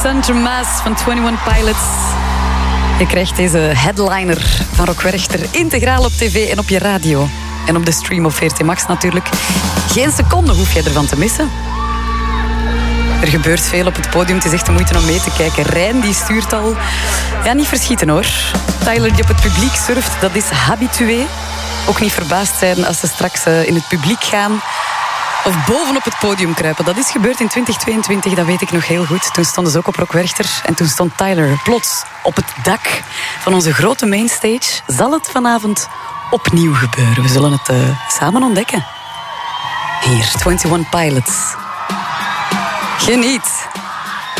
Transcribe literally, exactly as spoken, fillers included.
Sandra Maas van eenentwintig Pilots. Je krijgt deze headliner van Rock Werchter integraal op tv en op je radio. En op de stream op V R T Max natuurlijk. Geen seconde hoef je ervan te missen. Er gebeurt veel op het podium. Het is echt de moeite om mee te kijken. Rijn die stuurt al. Ja, niet verschieten hoor. Tyler die op het publiek surft, dat is habitué. Ook niet verbaasd zijn als ze straks in het publiek gaan. Of bovenop het podium kruipen. Dat is gebeurd in twintig tweeëntwintig, dat weet ik nog heel goed. Toen stonden ze ook op Rock Werchter. En toen stond Tyler plots op het dak van onze grote mainstage. Zal het vanavond opnieuw gebeuren? We zullen het uh, samen ontdekken. Hier, eenentwintig Pilots. Geniet.